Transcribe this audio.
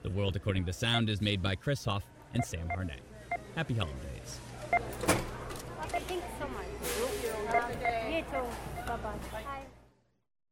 The World According to Sound is made by Chris Hoff and Sam Harnett. Happy holidays. Okay, thanks so much. Thank you. Have a good day. You too. Bye-bye. Bye.